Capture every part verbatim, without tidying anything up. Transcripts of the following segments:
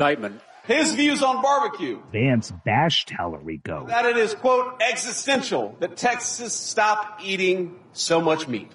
indictment. His views on barbecue. Vance bashed Tallarico. That it is, quote, existential that Texas stop eating so much meat.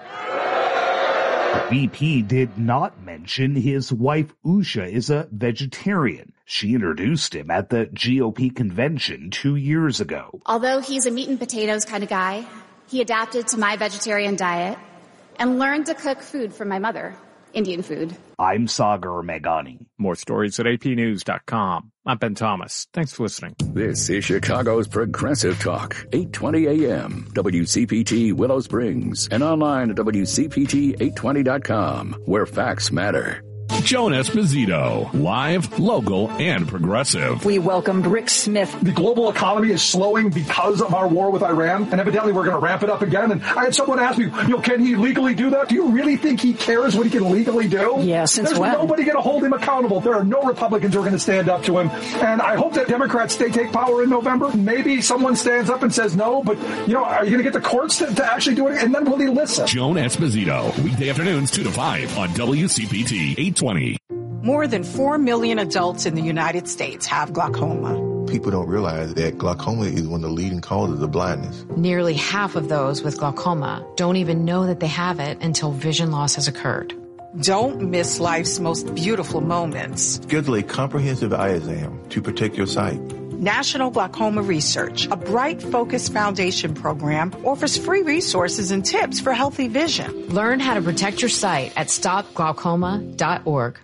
The V P did not mention his wife Usha is a vegetarian. She introduced him at the G O P convention two years ago. Although he's a meat and potatoes kind of guy, he adapted to my vegetarian diet and learned to cook food from my mother, Indian food. I'm Sagar Meghani. More stories at A P news dot com. I'm Ben Thomas. Thanks for listening. This is Chicago's Progressive Talk, eight twenty A M, W C P T Willow Springs, and online at W C P T eight twenty dot com, where facts matter. Joan Esposito, live, local, and progressive. We welcomed Rick Smith. The global economy is slowing because of our war with Iran, and evidently we're going to ramp it up again. And I had someone ask me, you know, can he legally do that? Do you really think he cares what he can legally do? Yeah, since There's when? nobody going to hold him accountable. There are no Republicans who are going to stand up to him. And I hope that Democrats, they take power in November. Maybe someone stands up and says no, but, you know, are you going to get the courts to, to actually do it? And then will he listen? Joan Esposito, weekday afternoons two to five on W C P T eight twenty. More than four million adults in the United States have glaucoma. People don't realize that glaucoma is one of the leading causes of blindness. Nearly half of those with glaucoma don't even know that they have it until vision loss has occurred. Don't miss life's most beautiful moments. Schedule a comprehensive eye exam to protect your sight. National Glaucoma Research, a Bright Focus Foundation program, offers free resources and tips for healthy vision. Learn how to protect your sight at stop glaucoma dot org.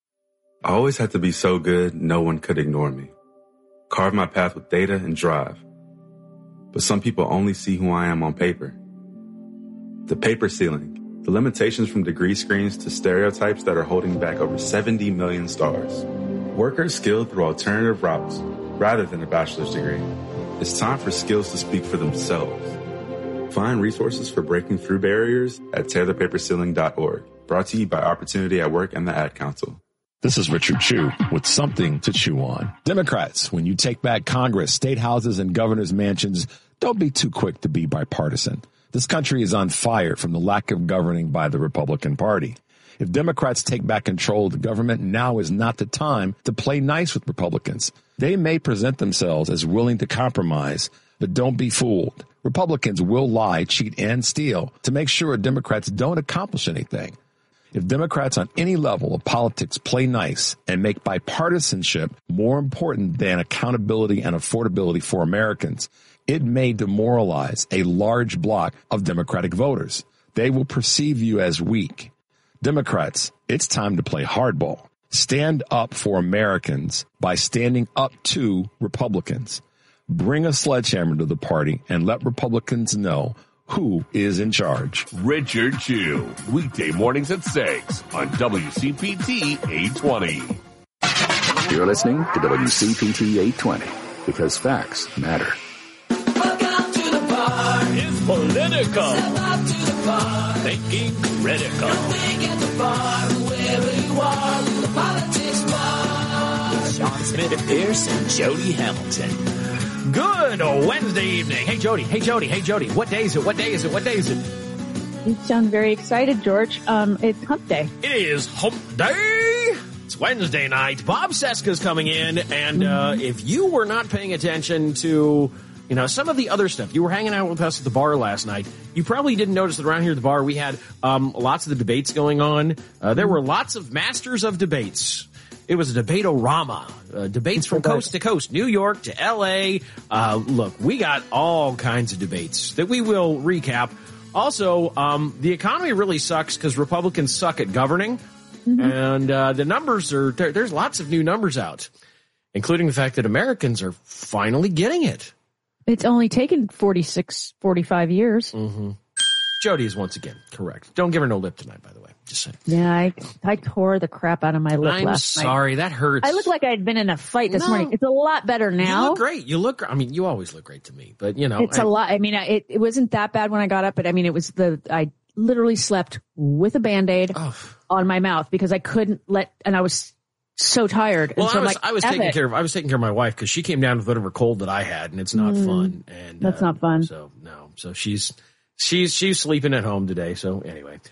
I always had to be so good, no one could ignore me. Carve my path with data and drive. But some people only see who I am on paper. The paper ceiling, the limitations from degree screens to stereotypes that are holding back over seventy million stars. Workers skilled through alternative routes rather than a bachelor's degree. It's time for skills to speak for themselves. Find resources for breaking through barriers at tear the paper ceiling dot org. Brought to you by Opportunity at Work and the Ad Council. This is Richard Chew with something to chew on. Democrats, when you take back Congress, state houses, and governors' mansions, don't be too quick to be bipartisan. This country is on fire from the lack of governing by the Republican Party. If Democrats take back control of the government, now is not the time to play nice with Republicans. They may present themselves as willing to compromise, but don't be fooled. Republicans will lie, cheat, and steal to make sure Democrats don't accomplish anything. If Democrats on any level of politics play nice and make bipartisanship more important than accountability and affordability for Americans, it may demoralize a large block of Democratic voters. They will perceive you as weak. Democrats, it's time to play hardball. Stand up for Americans by standing up to Republicans. Bring a sledgehammer to the party and let Republicans know who is in charge. Richard Chew, weekday mornings at six on W C P T eight twenty. You're listening to W C P T eight twenty because facts matter. Welcome to the bar. It's political. Step up to the bar. Thinking critical. Don't think at the bar, wherever you are, the politics bar. With Sean Smith Pierce and Jody Hamilton. Good Wednesday evening. Hey, Jody. Hey, Jody. Hey, Jody. What day is it? What day is it? What day is it? You sound very excited, George. Um, it's hump day. It is hump day. It's Wednesday night. Bob Cesca's coming in, and uh, if you were not paying attention to, you know, some of the other stuff, you were hanging out with us at the bar last night, you probably didn't notice that around here at the bar we had um, lots of the debates going on. Uh, there were lots of masters of debates. It was a debate-o-rama, uh, debates from coast to coast, New York to L A. Uh, look, we got all kinds of debates that we will recap. Also, um, the economy really sucks because Republicans suck at governing. Mm-hmm. And uh, the numbers are, there, there's lots of new numbers out, including the fact that Americans are finally getting it. It's only taken forty-six, forty-five years. Mm-hmm. Jody is once again correct. Don't give her no lip tonight, by the way. Just saying. Yeah, I, I tore the crap out of my lip I'm last night. I'm sorry, that hurts. I look like I'd been in a fight this no. morning. It's a lot better now. You look great. You look, I mean, you always look great to me, but you know. It's I, a lot. I mean, it, it wasn't that bad when I got up, but I mean, it was the, I literally slept with a Band-Aid oh. on my mouth because I couldn't let, and I was so tired. Well, and so I was, like, I was taking it. care of, I was taking care of my wife because she came down with whatever cold that I had, and it's not mm, fun. And That's uh, not fun. So, no. So she's, she's, she's sleeping at home today. So anyway.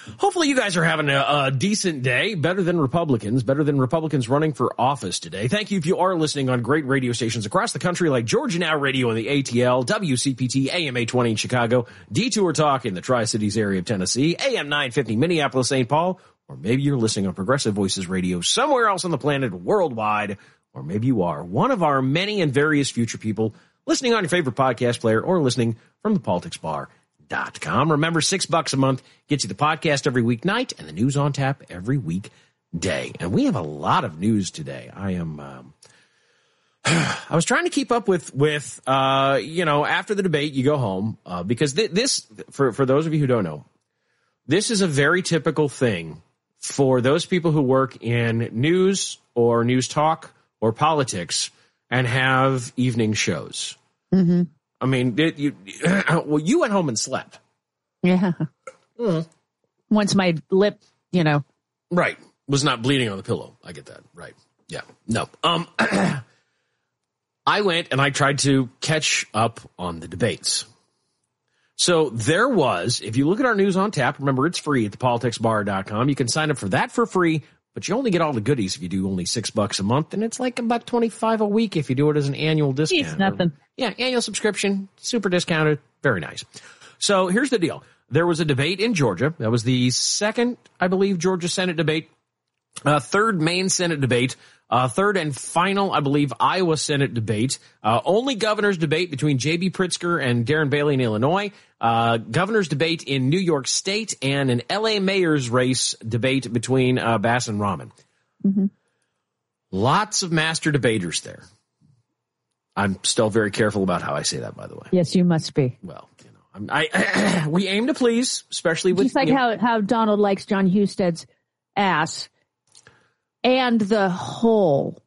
Hopefully you guys are having a, a decent day, better than Republicans, better than Republicans running for office today. Thank you if you are listening on great radio stations across the country like Georgia Now Radio in the A T L, W C P T A M eight twenty in Chicago, Detour Talk in the Tri-Cities area of Tennessee, A M nine fifty Minneapolis, Saint Paul, or maybe you're listening on Progressive Voices Radio somewhere else on the planet worldwide, or maybe you are one of our many and various future people listening on your favorite podcast player or listening from the politics bar dot com. Remember, six bucks a month gets you the podcast every weeknight and the news on tap every weekday. And we have a lot of news today. I am, um, I was trying to keep up with, with, uh, you know, after the debate, you go home, uh, because th- this, for, for those of you who don't know, this is a very typical thing for those people who work in news or news talk or politics and have evening shows. Mm-hmm. I mean, it, you, well, you went home and slept. Yeah. Mm. Once my lip, you know. Right. Was not bleeding on the pillow. I get that. Right. Yeah. No. Um, I went and I tried to catch up on the debates. So there was, if you look at our news on tap, remember it's free at the politics bar dot com. You can sign up for that for free, but you only get all the goodies if you do only six bucks a month. And it's like about twenty-five a week if you do it as an annual discount. It's nothing. Yeah, annual subscription, super discounted, very nice. So here's the deal. There was a debate in Georgia. That was the second, I believe, Georgia Senate debate, uh, third Maine Senate debate, uh, third and final, I believe, Iowa Senate debate, uh, only governor's debate between J B Pritzker and Darren Bailey in Illinois, uh, governor's debate in New York State, and an L A mayor's race debate between uh, Bass and Rahman. Mm-hmm. Lots of master debaters there. I'm still very careful about how I say that, by the way. Yes, you must be. Well, you know, I'm, I we aim to please, especially with just like you know, how how Donald likes John Husted's ass and the hole.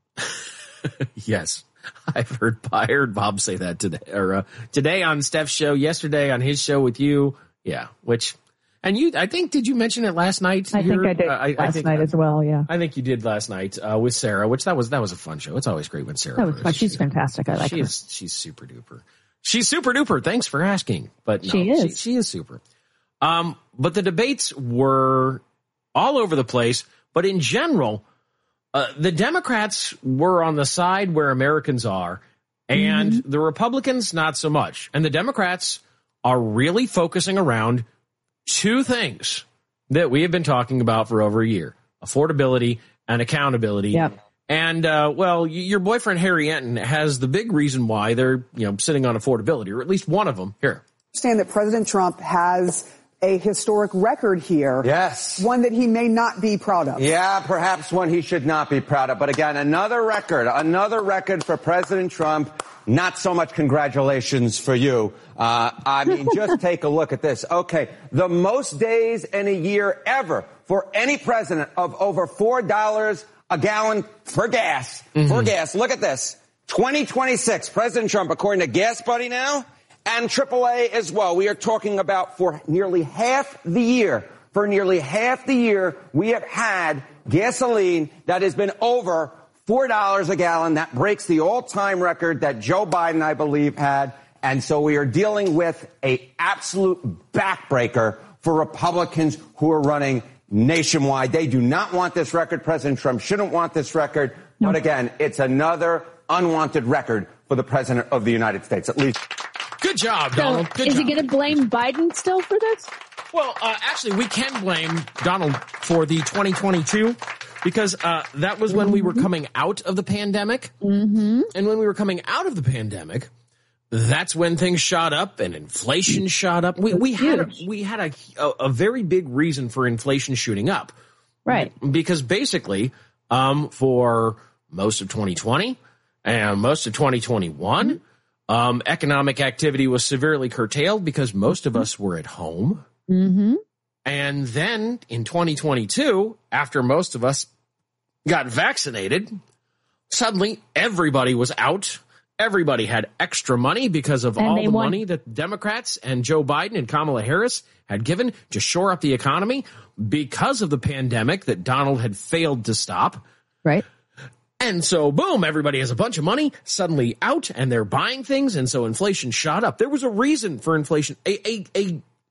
Yes, I've heard I heard Bob say that today, or uh, today on Steph's show, yesterday on his show with you. Yeah, which. And you, I think, did you mention it last night? I think I did uh, I, last I think, night as well, yeah. I think you did last night uh, with Sarah, which that was that was a fun show. It's always great when Sarah. That was fun. She's fantastic. I like she her. Is, she's super duper. She's super duper. Thanks for asking. But no, she is. She, she is super. Um, but the debates were all over the place. But in general, uh, the Democrats were on the side where Americans are, and mm-hmm. the Republicans not so much. And the Democrats are really focusing around two things that we have been talking about for over a year: affordability and accountability. Yep. And, uh, well, your boyfriend, Harry Enton, has the big reason why they're, you know, sitting on affordability, or at least one of them. Here. Understand that President Trump has a historic record here. Yes. One that he may not be proud of. Yeah, perhaps one he should not be proud of. But again, another record, another record for President Trump. Not so much congratulations for you. Uh, I mean, just take a look at this. Okay, the most days in a year ever for any president of over four dollars a gallon for gas. Mm-hmm. For gas. Look at this. twenty twenty-six, President Trump, according to Gas Buddy now, and triple A as well. We are talking about for nearly half the year, for nearly half the year, we have had gasoline that has been over four dollars a gallon. That breaks the all-time record that Joe Biden, I believe, had. And so we are dealing with a absolute backbreaker for Republicans who are running nationwide. They do not want this record. President Trump shouldn't want this record. No. But again, it's another unwanted record for the President of the United States, at least. Good job, so Donald. Good is job. he going to blame Biden still for this? Well, uh, actually, we can blame Donald for the twenty twenty-two. Because uh, that was when we were coming out of the pandemic. Mm-hmm. And when we were coming out of the pandemic, that's when things shot up and inflation shot up. We, we had, a, we had a, a, a very big reason for inflation shooting up. Right. Because basically, um, for most of twenty twenty and most of twenty twenty-one, mm-hmm. um, economic activity was severely curtailed because most of us were at home. Mm-hmm. And then in twenty twenty-two, after most of us got vaccinated, suddenly everybody was out. Everybody had extra money because of and all the won. money that Democrats and Joe Biden and Kamala Harris had given to shore up the economy because of the pandemic that Donald had failed to stop. Right. And so, boom, everybody has a bunch of money suddenly out and they're buying things. And so inflation shot up. There was a reason for inflation, a, a, a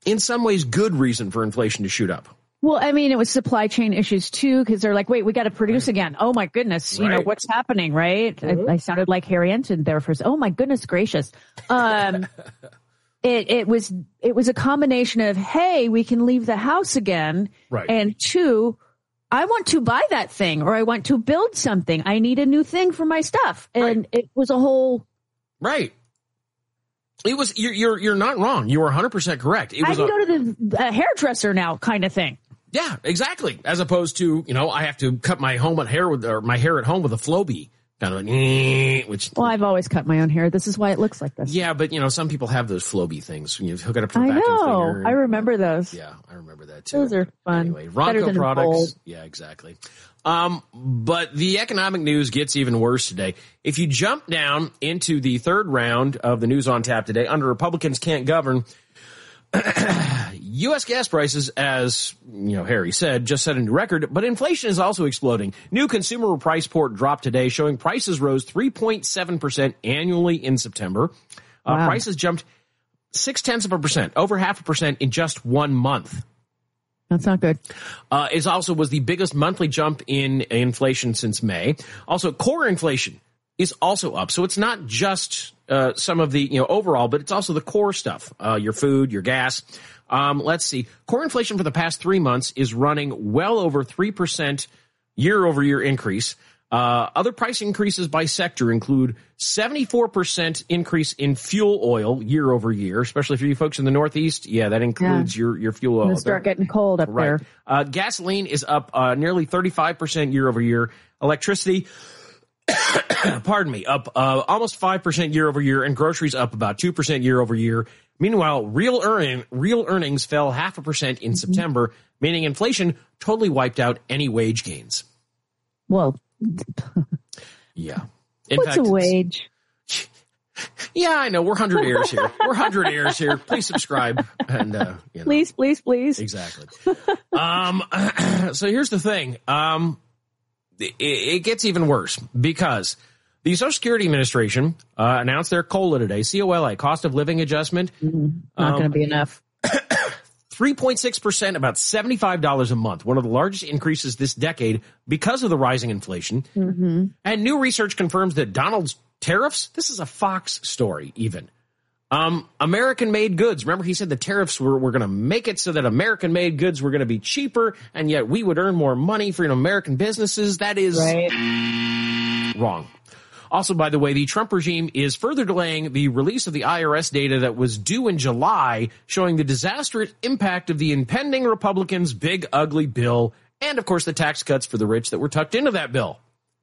in some ways, good reason for inflation to shoot up. Well, I mean, it was supply chain issues too, because they're like, wait, we got to produce again. Oh my goodness. You know, Right. what's happening, right? Mhm. I, I sounded like Harry Enton there for, oh my goodness gracious. Um, it, it was, it was a combination of, hey, we can leave the house again. Right. And two, I want to buy that thing or I want to build something. I need a new thing for my stuff. And it was a whole. Right. It was, you're, you're, you're not wrong. You were one hundred percent correct. It I was can a, go to the uh, hairdresser now kind of thing. Yeah, exactly. As opposed to, you know, I have to cut my home at hair with, or my hair at home with a Flowbee. Kind of like, which. Well, I've always cut my own hair. This is why it looks like this. Yeah, but you know, some people have those Flowbee things when you hook it up to the I vacuum know. cleaner and- I remember those. Yeah, I remember that too. Those are fun. Anyway, Better Ronco than products. gold. Yeah, exactly. Um, but the economic news gets even worse today. If you jump down into the third round of the news on tap today, under Republicans can't govern, U S gas prices, as you know, Harry said, just set a new record, but inflation is also exploding. New consumer price report dropped today, showing prices rose three point seven percent annually in September. Uh, Wow. Prices jumped six tenths of a percent, over half a percent in just one month. That's not good. Uh, it also was the biggest monthly jump in inflation since May. Also, core inflation is also up. So it's not just uh, some of the, you know, overall, but it's also the core stuff, uh, your food, your gas. Um, let's see. Core inflation for the past three months is running well over three percent year over year increase. Uh, other price increases by sector include seventy-four percent increase in fuel oil year over year, especially for you folks in the Northeast. Yeah, that includes Yeah. your, your fuel oil. It'll start getting cold up Right. there. Uh, gasoline is up uh, nearly thirty-five percent year over year. Electricity, pardon me, up uh, almost five percent year over year, and groceries up about two percent year over year. Meanwhile, real earning real earnings fell half a percent in September, meaning inflation totally wiped out any wage gains. Well, Yeah. In what's fact, a wage? Yeah, I know. We're hundred ears here. We're hundred ears here. Please subscribe and uh, you know. Please, please, please. Exactly. um, so here's the thing. Um, it, it gets even worse because the Social Security Administration uh, announced their COLA today, C O L A, cost of living adjustment. Mm-hmm. Not Um, going to be enough. three point six percent, about seventy-five dollars a month, one of the largest increases this decade because of the rising inflation. Mm-hmm. And new research confirms that Donald's tariffs, this is a Fox story even, um, American-made goods. Remember, he said the tariffs were, were going to make it so that American-made goods were going to be cheaper, and yet we would earn more money for you know, American businesses. That is Right. wrong. Also, by the way, the Trump regime is further delaying the release of the I R S data that was due in July, showing the disastrous impact of the impending Republicans' big, ugly bill, and, of course, the tax cuts for the rich that were tucked into that bill.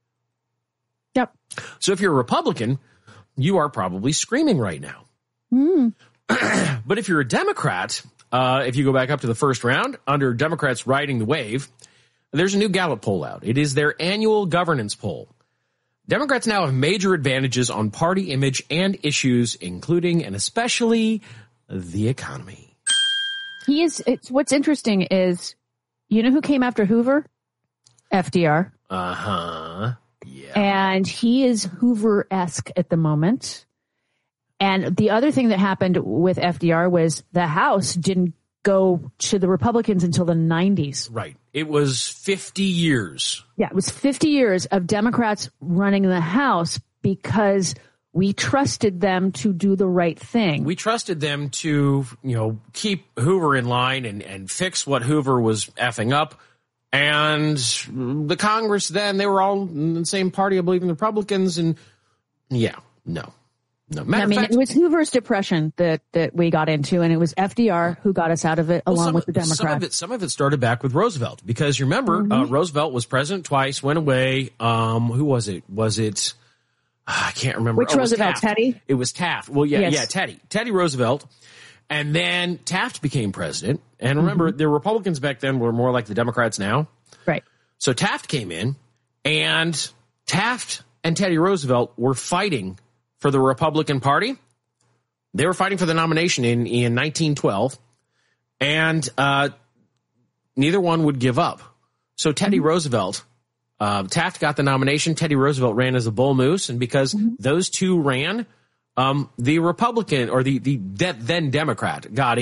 Yep. So if you're a Republican, you are probably screaming right now. Mm. But if you're a Democrat, uh, if you go back up to the first round, under Democrats riding the wave, there's a new Gallup poll out. It is their annual governance poll. Democrats now have major advantages on party image and issues, including and especially the economy. He is. It's what's interesting is, you know who came after Hoover? F D R. Uh huh. And he is Hoover-esque at the moment. And the other thing that happened with F D R was the House didn't go to the Republicans until the nineties. Right. It was fifty years. Yeah, it was fifty years of Democrats running the House because we trusted them to do the right thing. We trusted them to, you know, keep Hoover in line and, and fix what Hoover was effing up. And the Congress then, they were all in the same party, I believe, in the Republicans. And yeah, no, no. Matter I mean, of fact, it was Hoover's depression that, that we got into, and it was F D R who got us out of it, well, along some, with the Democrats. Some of it, some of it started back with Roosevelt, because you remember, Mm-hmm. uh, Roosevelt was president twice, went away. Um, who was it? Was it? Uh, I can't remember. Which Oh, it was Roosevelt, Taft. Teddy? It was Taft. Well, yeah, Yes. yeah, Teddy, Teddy Roosevelt. And then Taft became president. And remember, Mm-hmm. the Republicans back then were more like the Democrats now. Right. So Taft came in, and Taft and Teddy Roosevelt were fighting for the Republican Party. They were fighting for the nomination in, in nineteen twelve, and uh, neither one would give up. So Teddy Mm-hmm. Roosevelt, uh, Taft got the nomination. Teddy Roosevelt ran as a bull moose, and because Mm-hmm. those two ran, um, the Republican or the, the then Democrat got in.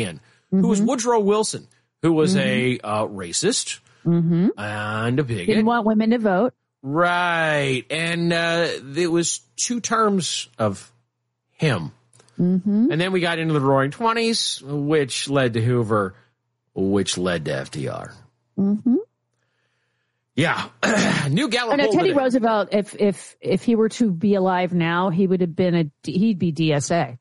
mm-hmm. who was Mm-hmm. Woodrow Wilson, who was mm-hmm. a uh, racist mm-hmm. and a bigot. Didn't want women to vote. Right. And uh, there was two terms of him. Mm-hmm. And then we got into the roaring twenties, which led to Hoover, which led to F D R. Mm-hmm. Yeah. New Gallup Oh, no, poll Teddy today. Roosevelt, if if if he were to be alive now, he would have been a he'd be D S A.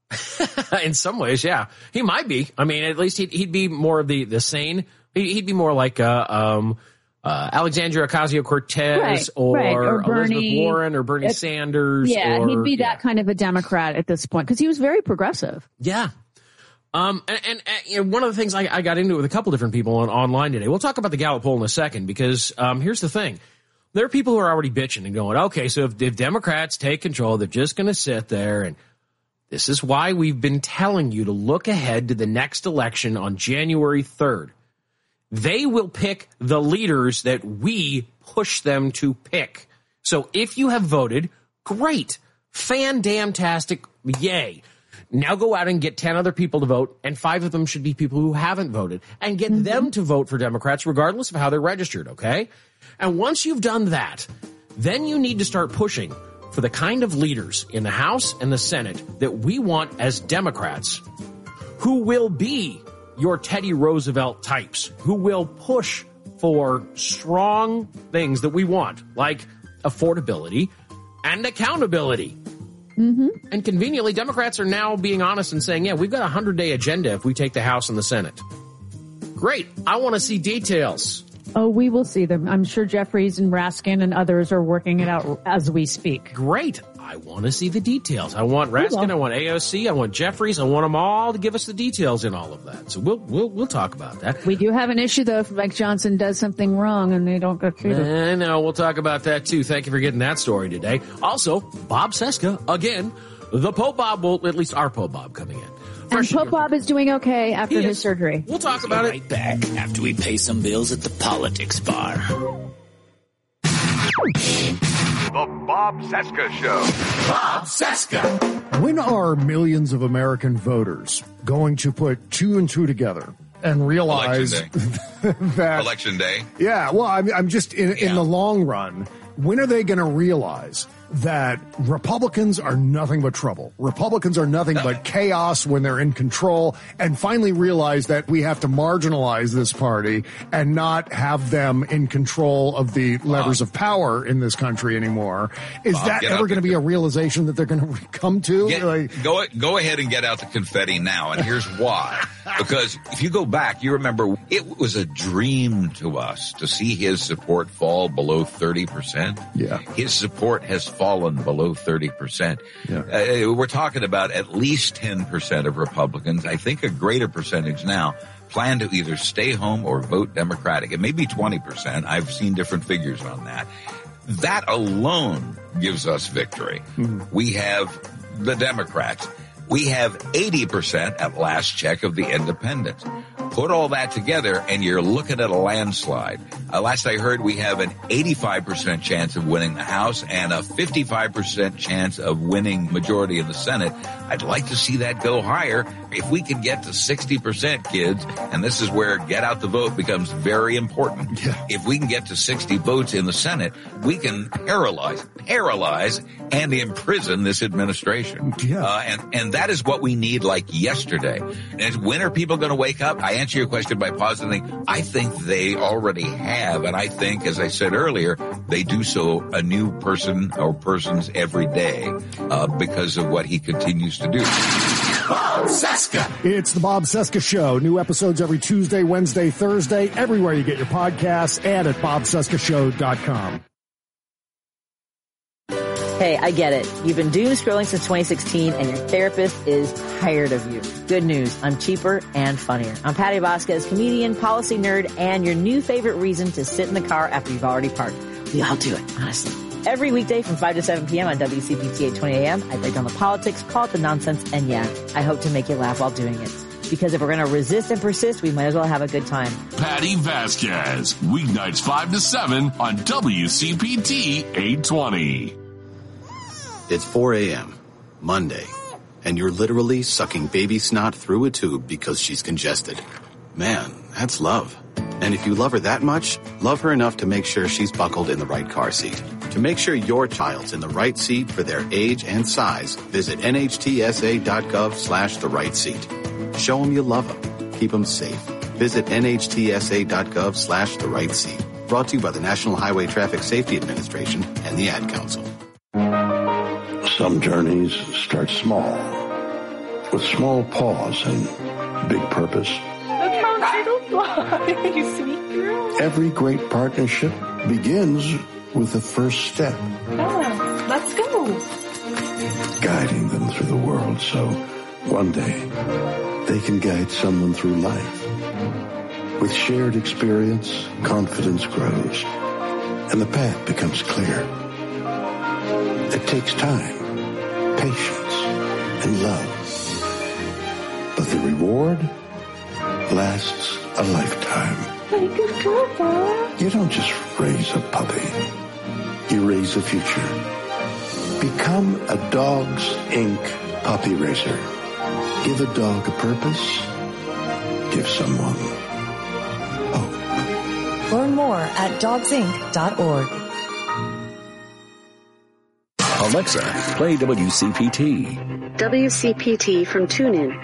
In some ways, yeah, he might be. I mean, at least he'd, he'd be more of the the sane. He'd, he'd be more like uh, um, uh, Alexandria Ocasio-Cortez Right, or, right, or Elizabeth Bernie- Warren or Bernie It- Sanders. Yeah, or, he'd be yeah. that kind of a Democrat at this point because he was very progressive. Yeah. Um, and, and, and you know, one of the things I, I got into with a couple different people on, online today, we'll talk about the Gallup poll in a second, because um, here's the thing. There are people who are already bitching and going, okay, so if, if Democrats take control, they're just going to sit there. And this is why we've been telling you to look ahead to the next election on January third. They will pick the leaders that we push them to pick. So if you have voted, great. Fan-damn-tastic. Yay. Now go out and get ten other people to vote, and five of them should be people who haven't voted, and get mm-hmm. them to vote for Democrats regardless of how they're registered, okay? And once you've done that, then you need to start pushing for the kind of leaders in the House and the Senate that we want as Democrats, who will be your Teddy Roosevelt types, who will push for strong things that we want, like affordability and accountability. Mm-hmm. And conveniently, Democrats are now being honest and saying, yeah, we've got a hundred-day agenda if we take the House and the Senate. Great. I want to see details. Oh, we will see them. I'm sure Jeffries and Raskin and others are working it out as we speak. Great. I want to see the details. I want Raskin, I want A O C, I want Jeffries, I want them all to give us the details in all of that. So we'll we'll we'll talk about that. We do have an issue, though, if Mike Johnson does something wrong and they don't get treated. I know. We'll talk about that, too. Thank you for getting that story today. Also, Bob Cesca, again, the Pope Bob, will at least our Pope Bob coming in. And Pope Bob is doing okay after He his is. surgery. We'll talk about it. Right back after we pay some bills at the politics bar. The Bob Cesca Show. Bob Cesca. When are millions of American voters going to put two and two together and realize that Election day. Yeah, well, I'm, I'm just in, in the long run. When are they going to realize that Republicans are nothing but trouble? Republicans are nothing but chaos when they're in control, and finally realize that we have to marginalize this party and not have them in control of the levers of power in this country anymore? Is Bob, that get ever out going to be a realization that they're going to come to? Get, Like, go go ahead and get out the confetti now, and here's why. Because if you go back, you remember it was a dream to us to see his support fall below thirty percent. Yeah. His support has fallen below thirty percent. Yeah. Uh, we're talking about at least ten percent of Republicans. I think a greater percentage now plan to either stay home or vote Democratic. It may be twenty percent. I've seen different figures on that. That alone gives us victory. Mm-hmm. We have the Democrats. We have eighty percent at last check of the independents. Put all that together and you're looking at a landslide. Uh, last I heard, we have an eighty-five percent chance of winning the House and a fifty-five percent chance of winning majority in the Senate. I'd like to see that go higher. If we can get to sixty percent, kids, and this is where get out the vote becomes very important. Yeah. If we can get to sixty votes in the Senate, we can paralyze, paralyze and imprison this administration. Yeah. Uh, and, and that is what we need like yesterday. And when are people going to wake up? I answer your question by positing, I think they already have. And I think, as I said earlier, they do so a new person or persons every day uh, because of what he continues to do. Bob Cesca. It's the Bob Cesca Show. New episodes every Tuesday, Wednesday, Thursday, everywhere you get your podcasts, and at bob cesca show dot com. Hey, I get it. You've been doom scrolling since twenty sixteen and your therapist is tired of you. Good news. I'm cheaper and funnier. I'm Patty Vasquez, comedian, policy nerd, and your new favorite reason to sit in the car after you've already parked. We all do it, honestly. Every weekday from five to seven p.m. on W C P T eight twenty a.m., I break down the politics, call it the nonsense, and yeah, I hope to make you laugh while doing it. Because if we're going to resist and persist, we might as well have a good time. Patty Vasquez, weeknights five to seven on W C P T eight twenty. It's four a.m., Monday, and you're literally sucking baby snot through a tube because she's congested. Man, that's love. And if you love her that much, love her enough to make sure she's buckled in the right car seat. To make sure your child's in the right seat for their age and size, visit nhtsa.gov slash the right seat. Show them you love them. Keep them safe. Visit nhtsa.gov slash the right seat. Brought to you by the National Highway Traffic Safety Administration and the Ad Council. Some journeys start small, with small pause and big purpose. Look how turtles fly. You sneak through. Every great partnership begins with the first step. Yeah, let's go. Guiding them through the world so one day they can guide someone through life. With shared experience, confidence grows, and the path becomes clear. It takes time, patience, and love. But the reward lasts a lifetime. Like a papa. You don't just raise a puppy. You raise a future. Become a Dogs Incorporated puppy raiser. Give a dog a purpose. Give someone hope. Learn more at dogs inc dot org. Alexa, play W C P T. W C P T from TuneIn.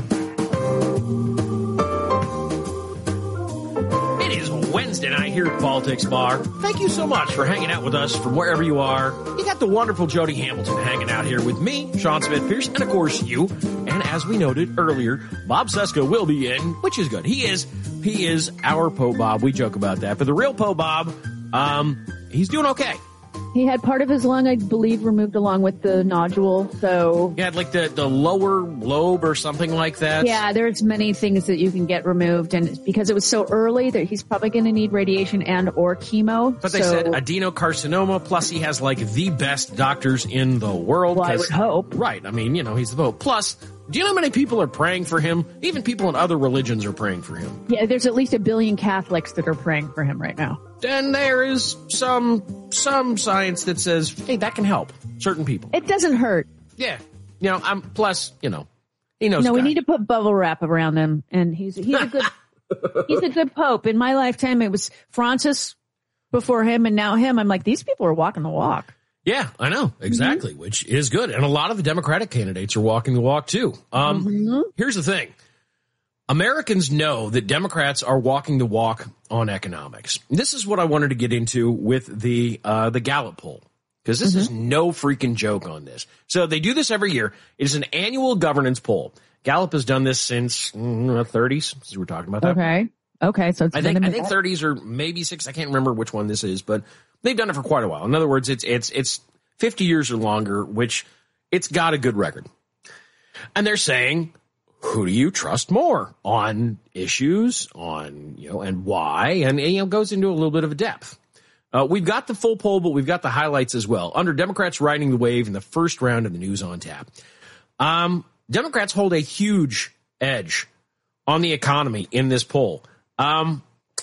It is Wednesday night here at Politics Bar. Thank you so much for hanging out with us from wherever you are. You got the wonderful Jody Hamilton hanging out here with me, Sean Smith-Pierce, and of course you. And as we noted earlier, Bob Cesca will be in, which is good. He is, he is our Poe Bob. We joke about that. But the real Poe Bob, um, he's doing okay. He had part of his lung, I believe, removed along with the nodule, so... He had, like, the, the lower lobe or something like that? Yeah, there's many things that you can get removed, and because it was so early, that he's probably going to need radiation and or chemo. But they so... said adenocarcinoma, plus he has, like, the best doctors in the world. Well, I would hope. Right, I mean, you know, he's the Pope. Plus, do you know how many people are praying for him? Even people in other religions are praying for him. Yeah, there's at least a billion Catholics that are praying for him right now. And there is some some science that says, hey, that can help certain people. It doesn't hurt. Yeah. You know, I'm plus, you know, he knows. No, we God. need to put bubble wrap around him, and he's he's a good he's a good pope. In my lifetime, it was Francis before him, and now him. I'm like, these people are walking the walk. Yeah, I know. Exactly, mm-hmm. Which is good. And a lot of the Democratic candidates are walking the walk, too. Um, mm-hmm. Here's the thing. Americans know that Democrats are walking the walk on economics. This is what I wanted to get into with the uh, the Gallup poll, because this mm-hmm. is no freaking joke on this. So they do this every year. It is an annual governance poll. Gallup has done this since mm, the thirties, as we were talking about that. Okay. Okay. So it's I think I think thirties or maybe six. I can't remember which one this is, but they've done it for quite a while. In other words, it's it's it's fifty years or longer, which it's got a good record. And they're saying, who do you trust more on issues, on, you know, and why? And, and you know, goes into a little bit of a depth. Uh, we've got the full poll, but we've got the highlights as well. Under Democrats riding the wave in the first round of the News on Tap. Um, Democrats hold a huge edge on the economy in this poll. Um,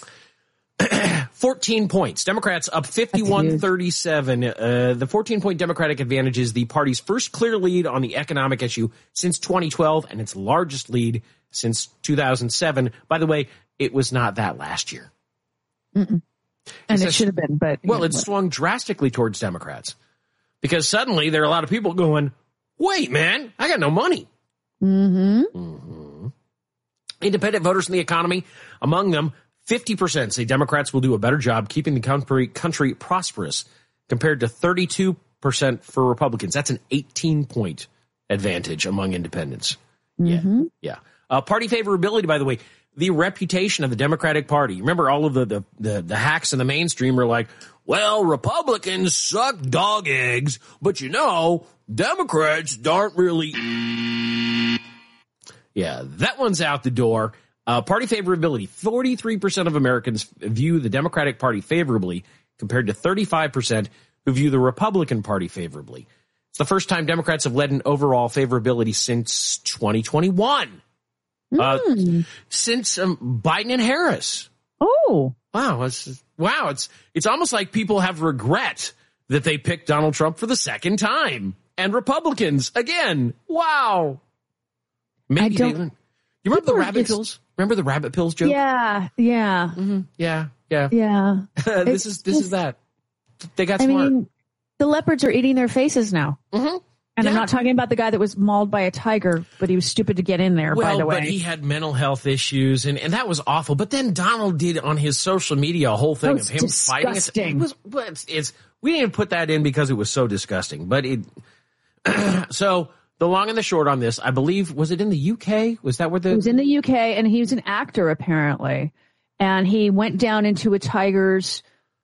fourteen points. Democrats up fifty-one thirty-seven. Uh, the fourteen-point Democratic advantage is the party's first clear lead on the economic issue since twenty twelve and its largest lead since two thousand seven. By the way, it was not that last year. Mm-mm. And It's it a- should have been, but... Well, it swung drastically towards Democrats because suddenly there are a lot of people going, wait, man, I got no money. Mm-hmm. Mm-hmm. Independent voters in the economy, among them, fifty percent say Democrats will do a better job keeping the country, country prosperous compared to thirty-two percent for Republicans. That's an eighteen-point advantage among independents. Mm-hmm. Yeah. Uh, party favorability, by the way, the reputation of the Democratic Party. Remember, all of the, the, the, the hacks in the mainstream are like, well, Republicans suck dog eggs, but you know, Democrats aren't really... Yeah, that one's out the door. Uh, party favorability. forty-three percent of Americans view the Democratic Party favorably compared to thirty-five percent who view the Republican Party favorably. It's the first time Democrats have led an overall favorability since twenty twenty-one. Mm. Uh, since um, Biden and Harris. Oh. Wow. It's, wow. It's, it's almost like people have regret that they picked Donald Trump for the second time. and Republicans again. Wow. Maybe I don't, they, you remember the rabbit just, pills? Remember the rabbit pills joke? Yeah, yeah, mm-hmm. yeah, yeah, yeah. this is this just, is that. They got I smart. mean, the leopards are eating their faces now. Mm-hmm. And yeah. I'm not talking about the guy that was mauled by a tiger, but he was stupid to get in there, well, by the way. But he had mental health issues, and, and that was awful. But then Donald did on his social media a whole thing of him disgusting. fighting. It was, well, it's, it's, we didn't put that in because it was so disgusting. But it, so the long and the short on this, I believe, was it in the U K? Was that where the? It was in the U K, and he was an actor apparently, and he went down into a tiger's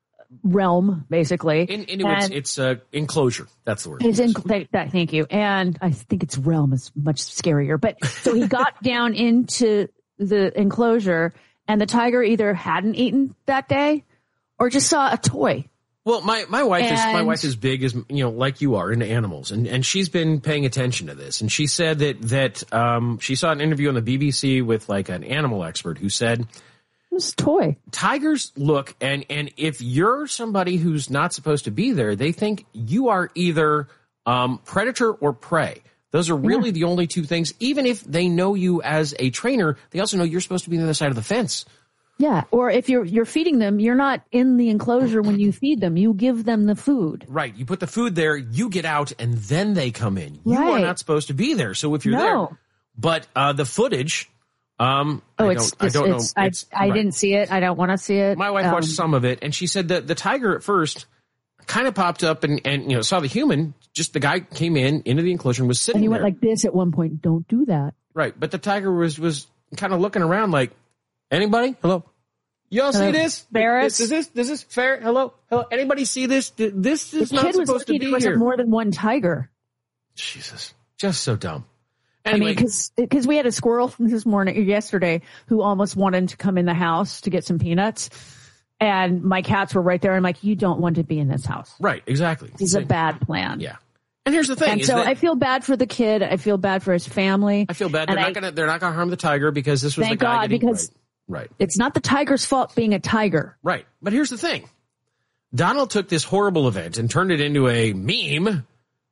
realm, basically. In, into its, its uh, enclosure. That's the word. It's in, th- that, thank you. And I think its realm is much scarier. But so he got down into the enclosure, and the tiger either hadn't eaten that day or just saw a toy. Well, my, my wife and, is my wife is big as you know, like you are, into animals, and, and she's been paying attention to this. And she said that that um, she saw an interview on the B B C with like an animal expert who said, it was a toy. Tigers look, and, and if you're somebody who's not supposed to be there, they think you are either um, predator or prey. Those are really yeah. the only two things. Even if they know you as a trainer, they also know you're supposed to be on the other side of the fence. Yeah, or if you're you're feeding them, you're not in the enclosure when you feed them. You give them the food. Right. You put the food there, you get out, and then they come in. You right. are not supposed to be there. So if you're no. there, but uh, the footage. Um, oh, I it's, don't, it's, I don't it's, know. I, It's, I right. didn't see it. I don't want to see it. My wife um, watched some of it, and she said that the tiger at first kind of popped up and, and you know saw the human. Just the guy came in into the enclosure and was sitting and he there. went like this at one point. Don't do that. Right, but the tiger was was kind of looking around like, anybody? Hello, y'all Hello? see this? Ferris? Is this this is fair? Hello, hello. Anybody see this? This is the not kid was supposed to lucky be there was here. more than one tiger. Jesus, just so dumb. Anyway. I mean, Anyway, because we had a squirrel this morning or yesterday who almost wanted to come in the house to get some peanuts, and my cats were right there. I'm like, you don't want to be in this house. right, exactly. This is a bad plan. Yeah. And here's the thing. And is so that I feel bad for the kid. I feel bad for his family. I feel bad. They're and not I, gonna. They're not gonna harm the tiger because this was thank the guy God, getting because right. right. it's not the tiger's fault being a tiger. Right. But here's the thing. Donald took this horrible event and turned it into a meme,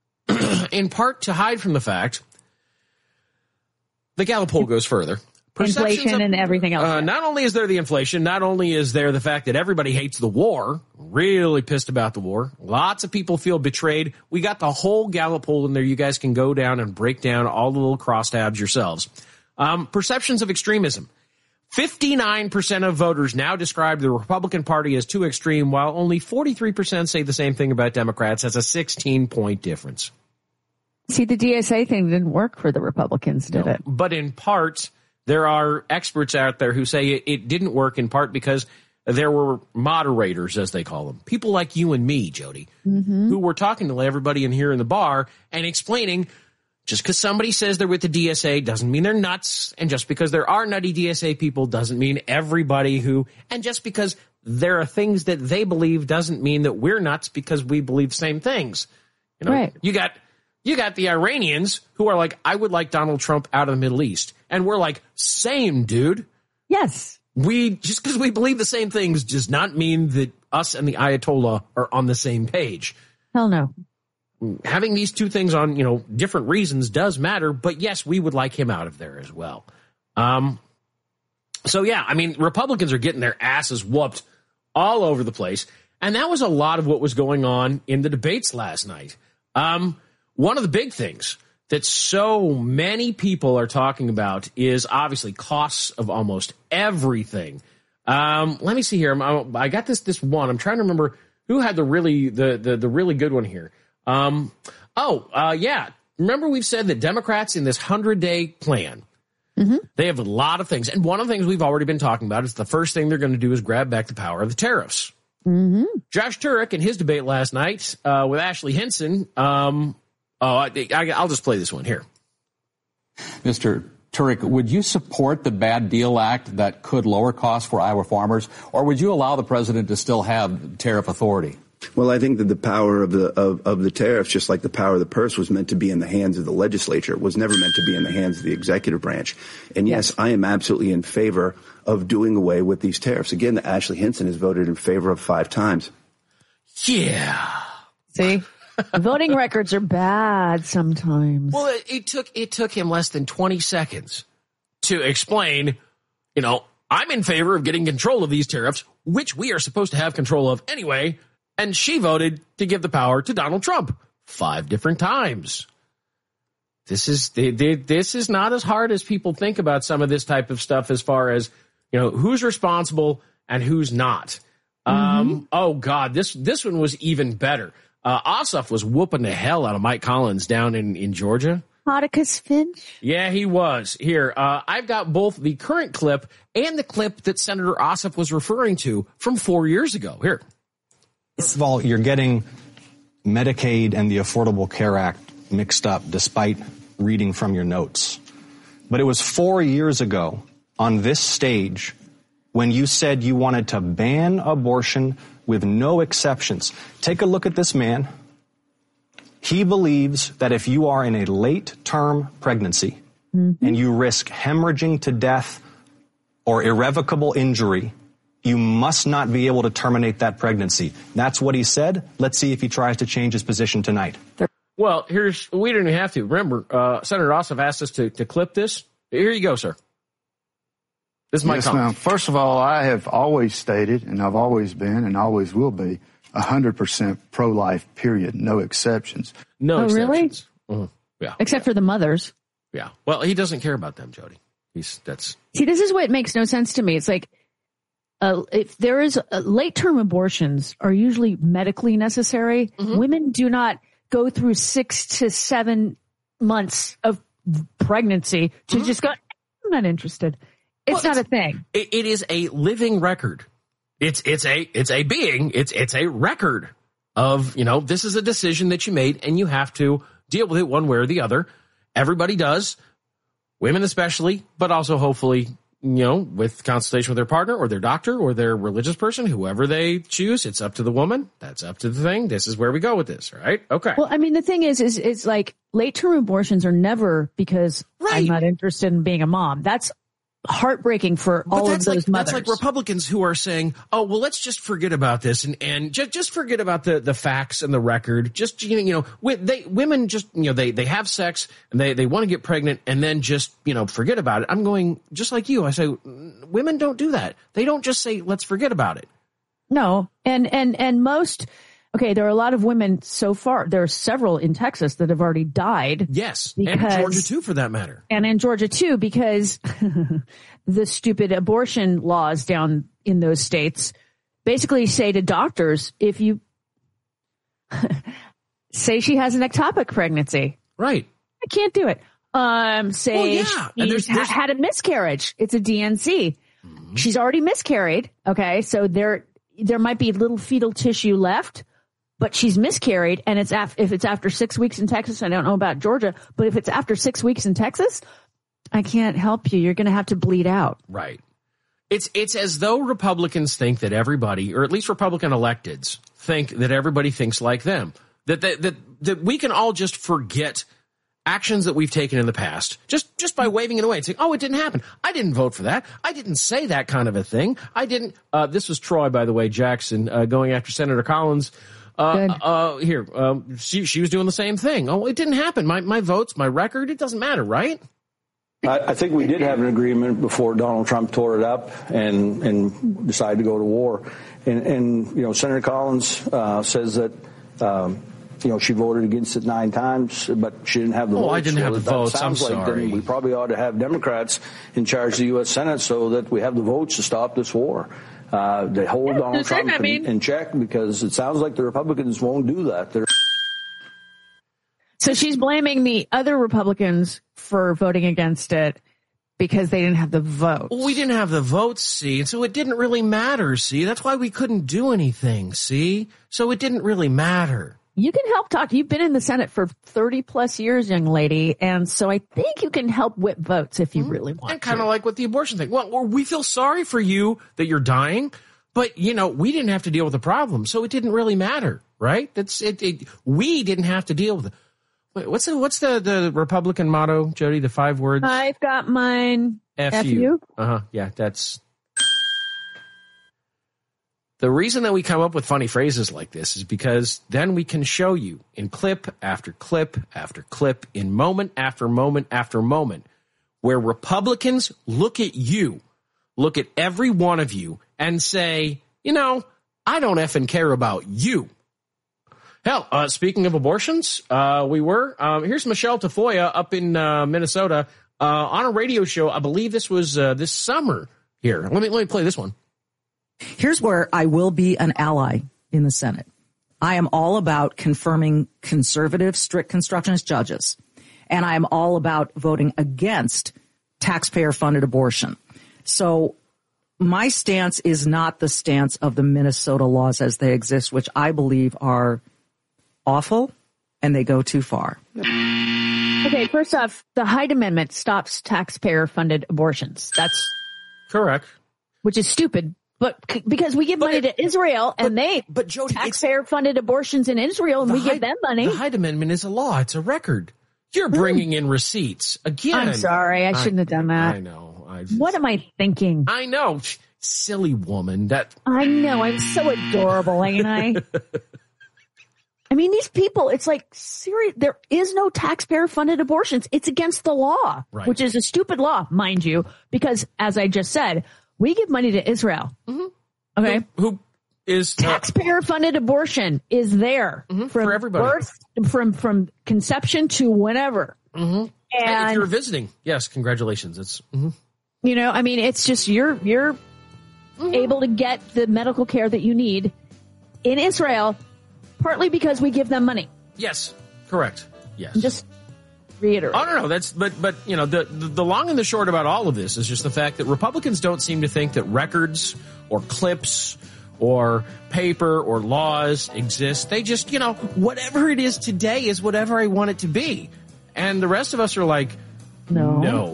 in part to hide from the fact the Gallup poll goes further. Inflation of, and everything else. Uh, not only is there the inflation, not only is there the fact that everybody hates the war, really pissed about the war. Lots of people feel betrayed. We got the whole Gallup poll in there. You guys can go down and break down all the little crosstabs yourselves. Um, perceptions of extremism. fifty-nine percent of voters now describe the Republican Party as too extreme, while only forty-three percent say the same thing about Democrats. That's a sixteen-point difference. See, the D S A thing didn't work for the Republicans, did No, it? But in part, there are experts out there who say it, it didn't work in part because there were moderators, as they call them, people like you and me, Jody, mm-hmm. who were talking to everybody in here in the bar and explaining just because somebody says they're with the D S A doesn't mean they're nuts. And just because there are nutty D S A people doesn't mean everybody who, and just because there are things that they believe doesn't mean that we're nuts because we believe the same things. You know, right. you got, you got the Iranians who are like, I would like Donald Trump out of the Middle East. And we're like, same, dude. Yes. We, just because we believe the same things does not mean that us and the Ayatollah are on the same page. Hell no. Having these two things on, you know, different reasons does matter, but yes, we would like him out of there as well. Um, so yeah, I mean, Republicans are getting their asses whooped all over the place. And that was a lot of what was going on in the debates last night. Um, one of the big things that so many people are talking about is obviously costs of almost everything. Um, let me see here. I'm, I got this, this one. I'm trying to remember who had the really, the, the, the really good one here. Um, oh, uh, yeah. Remember we've said that Democrats in this hundred-day plan, mm-hmm. they have a lot of things. And one of the things we've already been talking about is the first thing they're going to do is grab back the power of the tariffs. Mm-hmm. Josh Turek in his debate last night uh, with Ashley Hinson, um, oh, I, I, I'll just play this one here. Mister Turek, would you support the Bad Deal Act that could lower costs for Iowa farmers, or would you allow the president to still have tariff authority? Well, I think that the power of the of, of the tariffs, just like the power of the purse, was meant to be in the hands of the legislature. It was never meant to be in the hands of the executive branch. And yes, I am absolutely in favor of doing away with these tariffs. Again, Ashley Hinson has voted in favor of five times. Yeah. See? Voting records are bad sometimes. Well, it, it took it took him less than twenty seconds to explain, you know, I'm in favor of getting control of these tariffs, which we are supposed to have control of anyway. And she voted to give the power to Donald Trump five different times. This is they, they, this is not as hard as people think about some of this type of stuff as far as, you know, who's responsible and who's not. Mm-hmm. Um, oh, God, this this one was even better. Uh, Ossoff was whooping the hell out of Mike Collins down in, in Georgia. Atticus Finch? Yeah, he was. Here, uh, I've got both the current clip and the clip that Senator Ossoff was referring to from four years ago. Here. First of all, you're getting Medicaid and the Affordable Care Act mixed up, despite reading from your notes. But it was four years ago on this stage when you said you wanted to ban abortion with no exceptions. Take a look at this man. He believes that if you are in a late-term pregnancy mm-hmm. and you risk hemorrhaging to death or irrevocable injury, you must not be able to terminate that pregnancy. That's what he said. Let's see if he tries to change his position tonight. Well, here's we didn't have to. Remember, uh, Senator Ossoff asked us to, to clip this. Here you go, sir. This is my yes, comment. ma'am. First of all, I have always stated, and I've always been, and always will be, one hundred percent pro-life, period. No exceptions. No oh, exceptions. Really? Mm-hmm. Yeah. Except for the mothers. Yeah. Well, he doesn't care about them, Jody. He's that's. See, this is what makes no sense to me. It's like, uh, if there is uh, late-term abortions are usually medically necessary. Mm-hmm. Women do not go through six to seven months of pregnancy to mm-hmm. just go, I'm not interested. It's well, not it's, a thing. It, it is a living record. It's it's a it's a being. It's it's a record of, you know, this is a decision that you made and you have to deal with it one way or the other. Everybody does, women especially, but also hopefully, you know, with consultation with their partner or their doctor or their religious person, whoever they choose. It's up to the woman. That's up to the thing. This is where we go with this, right? Okay. Well, I mean, the thing is, is it's like late-term abortions are never because right. I'm not interested in being a mom. That's heartbreaking for but all of those like, mothers. That's like Republicans who are saying, oh, well, let's just forget about this and, and just, just forget about the, the facts and the record. Just, you know, you know, they, women just, you know, they, they have sex and they, they want to get pregnant and then just, you know, forget about it. I'm going just like you. I say, women don't do that. They don't just say, let's forget about it. No. And, and, and most, okay, there are a lot of women so far. There are several in Texas that have already died. Yes. Because, and in Georgia, too, for that matter. And in Georgia, too, because the stupid abortion laws down in those states basically say to doctors, if you say she has an ectopic pregnancy. Right. I can't do it. Um, say well, yeah. she's there's, there's... had a miscarriage. It's a D N C. Mm-hmm. She's already miscarried. Okay. So there, there might be little fetal tissue left. But she's miscarried, and it's af- if it's after six weeks in Texas, I don't know about Georgia, but if it's after six weeks in Texas, I can't help you. You're going to have to bleed out. Right. It's it's as though Republicans think that everybody, or at least Republican electeds, think that everybody thinks like them. That that that, that we can all just forget actions that we've taken in the past, just just by waving it away and saying, oh, it didn't happen. I didn't vote for that. I didn't say that kind of a thing. I didn't. Uh, this was Troy, by the way, Jackson, uh, going after Senator Collins. Uh, uh, here, um, she, she was doing the same thing. Oh, it didn't happen. My, my votes, my record, it doesn't matter, right? I, I think we did have an agreement before Donald Trump tore it up and, and decided to go to war. And, and you know, Senator Collins uh, says that, um, you know, she voted against it nine times, but she didn't have the oh, votes. I didn't have so the votes. Sounds I'm like sorry. Then we probably ought to have Democrats in charge of the U S Senate so that we have the votes to stop this war. Uh, they hold yeah, Donald Trump in, in check because it sounds like the Republicans won't do that. They're- so she's blaming the other Republicans for voting against it because they didn't have the votes. Well, we didn't have the votes, see, so it didn't really matter, see. That's why we couldn't do anything, see. So it didn't really matter. You can help talk. You've been in the Senate for thirty plus years, young lady. And so I think you can help whip votes if you mm-hmm. really want and kind of like with the abortion thing. Well, we feel sorry for you that you're dying, but, you know, we didn't have to deal with the problem. So it didn't really matter, right? That's it. it we didn't have to deal with it. Wait, what's the, what's the, the Republican motto, Jody? The five words? I've got mine. F, F you. you. Uh-huh. Yeah, that's. The reason that we come up with funny phrases like this is because then we can show you in clip after clip after clip, in moment after moment after moment, where Republicans look at you, look at every one of you, and say, you know, I don't effing care about you. Hell, uh, speaking of abortions, uh, we were. Um, here's Michelle Tafoya up in uh, Minnesota uh, on a radio show. I believe this was uh, this summer here. Let me let me play this one. Here's where I will be an ally in the Senate. I am all about confirming conservative, strict constructionist judges, and I am all about voting against taxpayer-funded abortion. So my stance is not the stance of the Minnesota laws as they exist, which I believe are awful, and they go too far. Okay, first off, the Hyde Amendment stops taxpayer-funded abortions. That's correct. Which is stupid. But c- because we give money it, to Israel and but, they but Jody, taxpayer-funded abortions in Israel and we Hyde, give them money. The Hyde Amendment is a law. It's a record. You're bringing in receipts. Again. I'm sorry. I shouldn't I, have done that. I know. I just, what am I thinking? I know. Silly woman. That I know. I'm so adorable, ain't I? I mean, these people, it's like, serious. There is no taxpayer-funded abortions. It's against the law, right. Which is a stupid law, mind you, because as I just said, we give money to Israel. Mm-hmm. Okay. Who, who is uh, taxpayer-funded abortion is there mm-hmm, from for everybody, birth, from from conception to whenever. Mm-hmm. And, and if you're visiting, yes, congratulations. It's mm-hmm. you know, I mean, it's just you're you're mm-hmm. able to get the medical care that you need in Israel, partly because we give them money. Yes, correct. Yes, and just reiterate. Oh no, no, that's but but you know the, the the long and the short about all of this is just the fact that Republicans don't seem to think that records or clips or paper or laws exist. They just, you know, whatever it is today is whatever I want it to be. And the rest of us are like, no. No.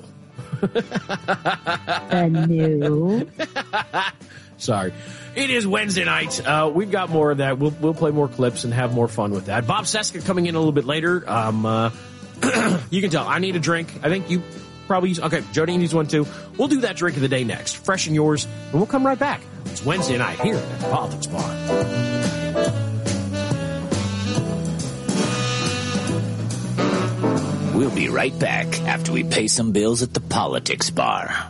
uh, no. Sorry. It is Wednesday night. Uh, we've got more of that. We'll, we'll play more clips and have more fun with that. Bob Cesca coming in a little bit later. Um, uh, you can tell I need a drink. I think you probably use, okay, Jody needs one too. We'll do that drink of the day next. Freshen yours, and we'll come right back. It's Wednesday night here at the Politics Bar. We'll be right back after we pay some bills at the Politics Bar.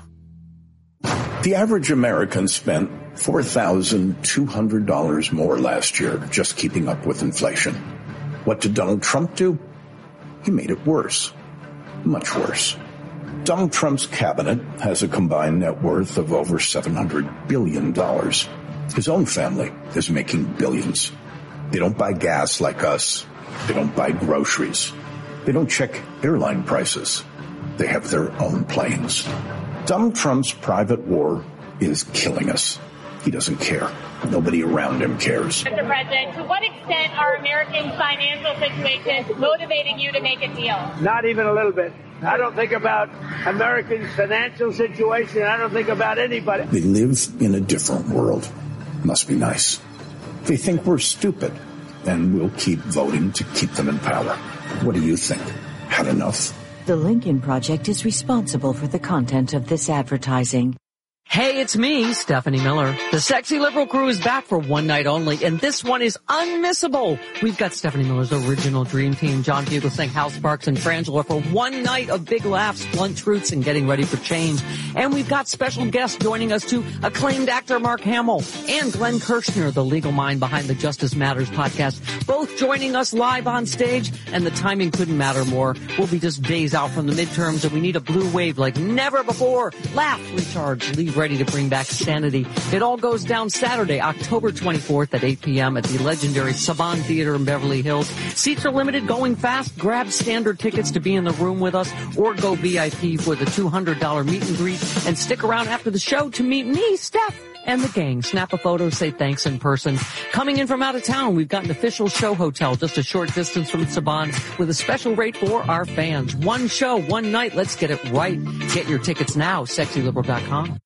The average American spent four thousand two hundred dollars more last year just keeping up with inflation. What did Donald Trump do? He made it worse. Much worse. Donald Trump's cabinet has a combined net worth of over seven hundred billion dollars. His own family is making billions. They don't buy gas like us. They don't buy groceries. They don't check airline prices. They have their own planes. Donald Trump's private war is killing us. He doesn't care. Nobody around him cares. Mister President, to what extent are American financial situations motivating you to make a deal? Not even a little bit. I don't think about Americans' financial situation. I don't think about anybody. They live in a different world. Must be nice. They think we're stupid, and we'll keep voting to keep them in power. What do you think? Had enough? The Lincoln Project is responsible for the content of this advertising. Hey, it's me, Stephanie Miller. The Sexy Liberal crew is back for one night only, and this one is unmissable. We've got Stephanie Miller's original dream team, John Fugelsang, Hal Sparks, and Frangela for one night of big laughs, blunt truths, and getting ready for change. And we've got special guests joining us too, acclaimed actor Mark Hamill and Glenn Kirshner, the legal mind behind the Justice Matters podcast, both joining us live on stage, and the timing couldn't matter more. We'll be just days out from the midterms, and we need a blue wave like never before. Laugh, recharge, leave ready to bring back sanity. It all goes down Saturday, October twenty-fourth at eight p.m. at the legendary Saban Theater in Beverly Hills. Seats are limited, going fast. Grab standard tickets to be in the room with us or go V I P for the two hundred dollars meet and greet and stick around after the show to meet me, Steph, and the gang. Snap a photo, say thanks in person. Coming in from out of town, we've got an official show hotel just a short distance from Saban with a special rate for our fans. One show, one night. Let's get it right. Get your tickets now, sexy liberal dot com.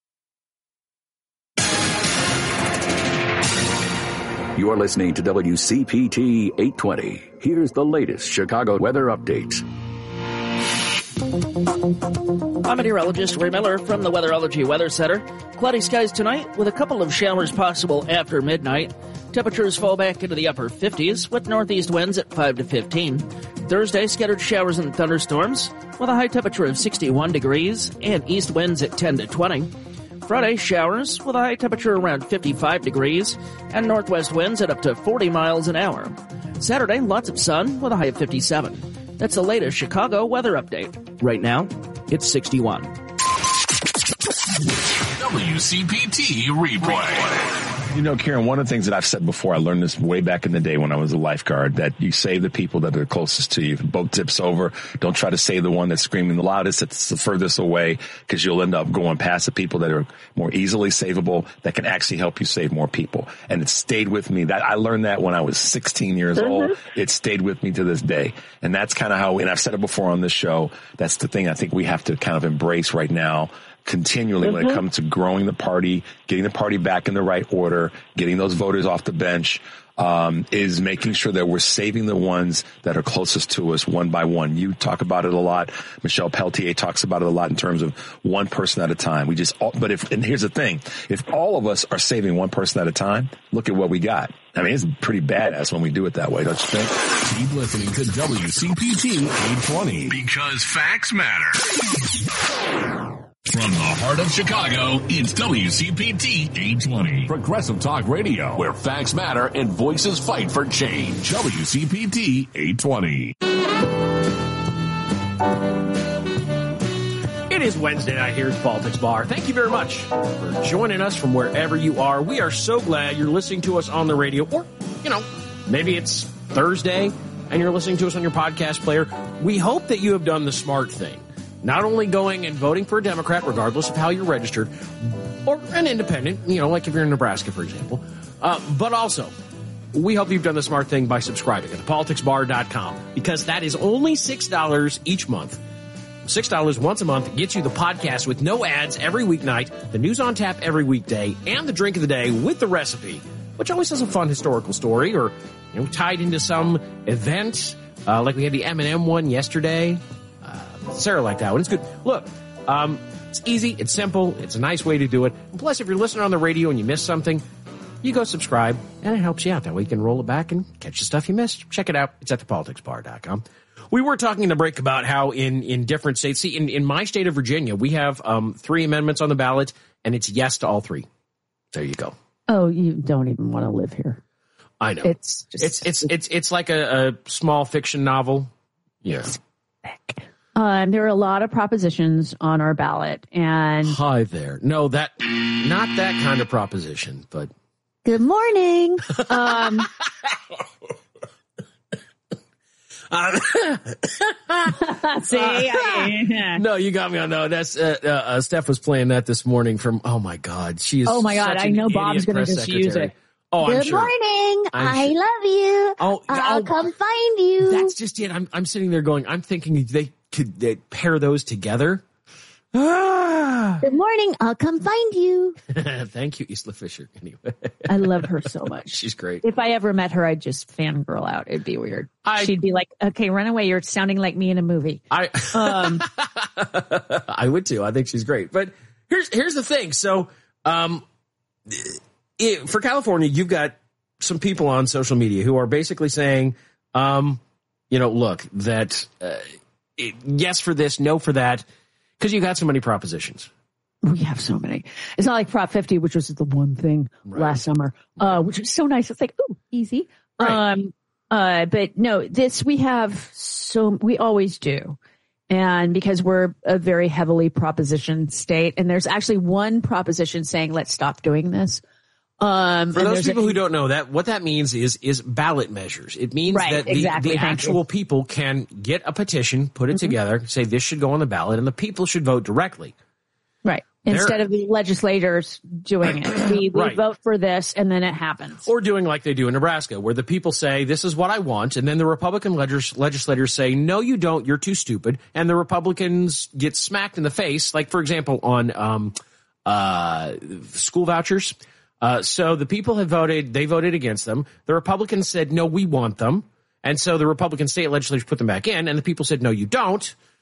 You're listening to W C P T eight twenty. Here's the latest Chicago weather update. I'm meteorologist Ray Miller from the Weatherology Weather Center. Cloudy skies tonight with a couple of showers possible after midnight. Temperatures fall back into the upper fifties with northeast winds at five to fifteen. Thursday, scattered showers and thunderstorms with a high temperature of sixty-one degrees and east winds at ten to twenty. Friday, showers with a high temperature around fifty-five degrees and northwest winds at up to forty miles an hour. Saturday, lots of sun with a high of fifty-seven. That's the latest Chicago weather update. Right now, it's sixty-one. W C P T replay. You know, Karen, one of the things that I've said before, I learned this way back in the day when I was a lifeguard, that you save the people that are closest to you. If a boat tips over, don't try to save the one that's screaming the loudest, that's the furthest away, because you'll end up going past the people that are more easily savable, that can actually help you save more people. And it stayed with me. That I learned that when I was sixteen years mm-hmm. old. It stayed with me to this day. And that's kind of how, and I've said it before on this show, that's the thing I think we have to kind of embrace right now, continually mm-hmm. when it comes to growing the party, getting the party back in the right order, getting those voters off the bench, um, is making sure that we're saving the ones that are closest to us one by one. You talk about it a lot. Michelle Peltier talks about it a lot in terms of one person at a time. We just, all, but if, and here's the thing, if all of us are saving one person at a time, look at what we got. I mean, it's pretty badass when we do it that way, don't you think? Keep listening to W C P T eight twenty because facts matter. From the heart of Chicago, it's W C P T eight twenty. Progressive Talk Radio, where facts matter and voices fight for change. W C P T eight twenty. It is Wednesday night here at the Politics Bar. Thank you very much for joining us from wherever you are. We are so glad you're listening to us on the radio, or, you know, maybe it's Thursday and you're listening to us on your podcast player. We hope that you have done the smart thing. Not only going and voting for a Democrat, regardless of how you're registered, or an independent, you know, like if you're in Nebraska, for example, uh, but also, we hope you've done the smart thing by subscribing at the politics bar dot com, because that is only six dollars each month. six dollars once a month gets you the podcast with no ads every weeknight, the news on tap every weekday, and the drink of the day with the recipe, which always has a fun historical story or, you know, tied into some event, uh, like we had the M and M one yesterday. Sarah liked that one. It's good. Look, um, it's easy. It's simple. It's a nice way to do it. And plus, if you're listening on the radio and you miss something, you go subscribe, and it helps you out. That way you can roll it back and catch the stuff you missed. Check it out. It's at the politics bar dot com. We were talking in the break about how in, in different states, see, in, in my state of Virginia, we have um, three amendments on the ballot, and it's yes to all three. There you go. Oh, you don't even want to live here. I know. It's just, it's, it's, it's, it's like a, a small fiction novel. Yeah. Um, there are a lot of propositions on our ballot, and hi there. No, that not that kind of proposition, but good morning. Um, uh, See, I, no, you got me on. No, that's uh, uh, Steph was playing that this morning. From oh my god, she is. Oh my god, I know Bob's going to just secretary. use it. Oh, good I'm sure. morning. I'm I sure. love you. Oh, I'll oh, come find you. That's just it. I'm I'm sitting there going. I'm thinking they could they pair those together. Ah. Good morning. I'll come find you. Thank you, Isla Fisher. Anyway, I love her so much. She's great. If I ever met her, I'd just fangirl out. It'd be weird. I, She'd be like, "Okay, run away. You're sounding like me in a movie." I um, I would too. I think she's great. But here's here's the thing. So, um, it, for California, you've got some people on social media who are basically saying, um, you know, look, that uh, it, yes for this, no for that, because you got so many propositions. We have so many. It's not like Prop fifty, which was the one thing right. last summer, uh, which was so nice. It's like, ooh, easy. Right. Um, uh, but no, this we have so we always do. And because we're a very heavily proposition state, and there's actually one proposition saying, let's stop doing this. Um, For those people a, who don't know that, what that means is is ballot measures. It means right, that the, exactly, the actual you. people can get a petition, put it mm-hmm. together, say this should go on the ballot, and the people should vote directly. Right. Instead They're, of the legislators doing it. We, we right. vote for this, and then it happens. Or doing like they do in Nebraska, where the people say, this is what I want, and then the Republican legis- legislators say, no, you don't, you're too stupid, and the Republicans get smacked in the face, like, for example, on um, uh, school vouchers. Uh, so the people have voted, they voted against them. The Republicans said, no, we want them. And so the Republican state legislators put them back in, and the people said, no, you don't.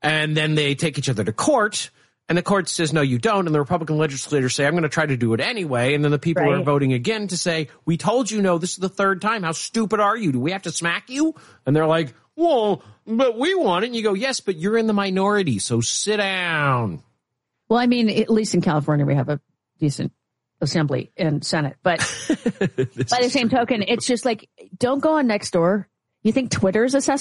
And then they take each other to court, and the court says, no, you don't. And the Republican legislators say, I'm going to try to do it anyway. And then the people Right. are voting again to say, we told you no, this is the third time. How stupid are you? Do we have to smack you? And they're like, well, but we want it. And you go, yes, but you're in the minority, so sit down. Well, I mean, at least in California, we have a decent assembly and Senate. But by the same token, it's just like, don't go on Nextdoor. You think Twitter's assessment